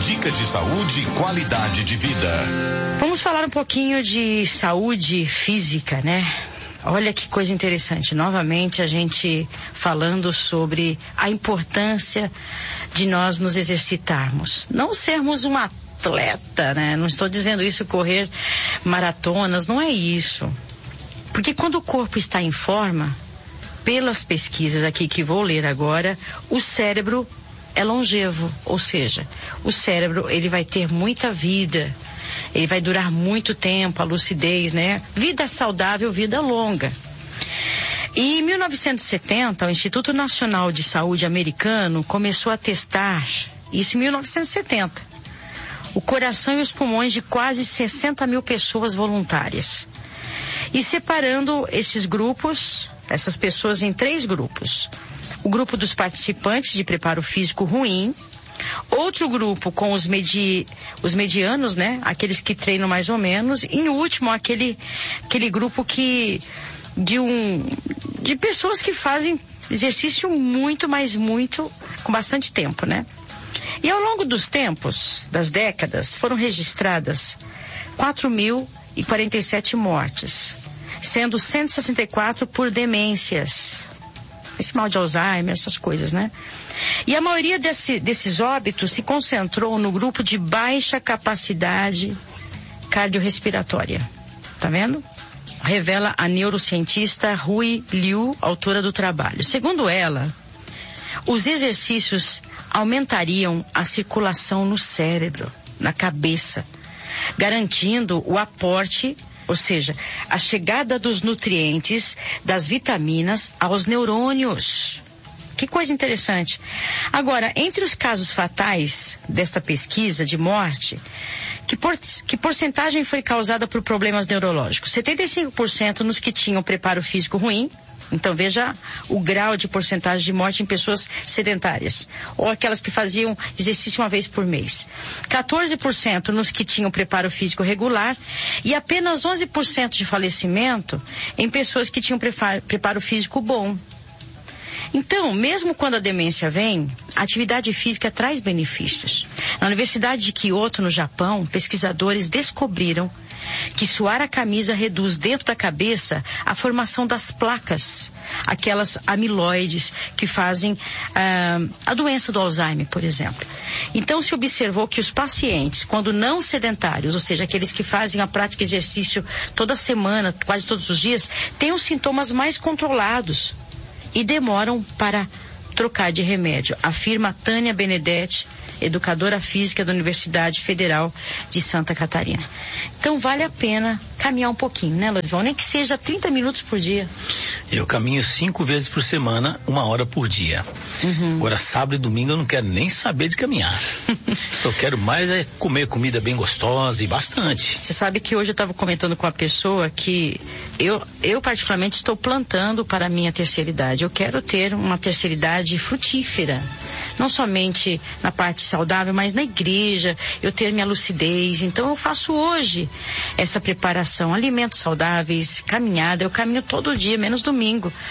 dica de saúde e qualidade de vida. Vamos falar um pouquinho de saúde física, né? Olha que coisa interessante. Novamente a gente falando sobre a importância de nós nos exercitarmos. Não sermos um atleta, né? Não estou dizendo isso, correr maratonas, não é isso. Porque quando o corpo está em forma, pelas pesquisas aqui que vou ler agora, o cérebro é longevo, ou seja, o cérebro ele vai ter muita vida, ele vai durar muito tempo, a lucidez, né? Vida saudável, vida longa. E em 1970, o Instituto Nacional de Saúde americano começou a testar, isso em 1970, o coração e os pulmões de quase 60 mil pessoas voluntárias. E separando esses grupos, essas pessoas em 3 grupos. O grupo dos participantes de preparo físico ruim, outro grupo com os medianos, né? Aqueles que treinam mais ou menos, e no último aquele grupo de pessoas que fazem exercício muito, mas muito, com bastante tempo, né? E ao longo dos tempos, das décadas, foram registradas 4.047 mortes, sendo 164 por demências. Esse mal de Alzheimer, essas coisas, né? E a maioria desses óbitos se concentrou no grupo de baixa capacidade cardiorrespiratória. Tá vendo? Revela a neurocientista Rui Liu, autora do trabalho. Segundo ela, os exercícios aumentariam a circulação no cérebro, na cabeça, garantindo o aporte, ou seja, a chegada dos nutrientes, das vitaminas aos neurônios. Que coisa interessante. Agora, entre os casos fatais desta pesquisa de morte, que porcentagem foi causada por problemas neurológicos? 75% nos que tinham preparo físico ruim. Então veja o grau de porcentagem de morte em pessoas sedentárias, ou aquelas que faziam exercício uma vez por mês. 14% nos que tinham preparo físico regular e apenas 11% de falecimento em pessoas que tinham preparo físico bom. Então, mesmo quando a demência vem, a atividade física traz benefícios. Na Universidade de Kyoto, no Japão, pesquisadores descobriram que suar a camisa reduz dentro da cabeça a formação das placas, aquelas amiloides que fazem a doença do Alzheimer, por exemplo. Então se observou que os pacientes, quando não sedentários, ou seja, aqueles que fazem a prática de exercício toda semana, quase todos os dias, têm os sintomas mais controlados e demoram para trocar de remédio, afirma Tânia Benedetti, educadora física da Universidade Federal de Santa Catarina. Então vale a pena caminhar um pouquinho, né, Lorival? Nem que seja 30 minutos por dia. Eu caminho 5 vezes por semana, 1 hora por dia. Agora, sábado e domingo eu não quero nem saber de caminhar. Eu quero mais é comer comida bem gostosa e bastante. Você sabe que hoje eu estava comentando com a pessoa que eu particularmente estou plantando para a minha terceira idade. Eu quero ter uma terceira idade frutífera. Não somente na parte saudável, mas na igreja, eu ter minha lucidez. Então eu faço hoje essa preparação, alimentos saudáveis, caminhada, eu caminho todo dia, menos domingo,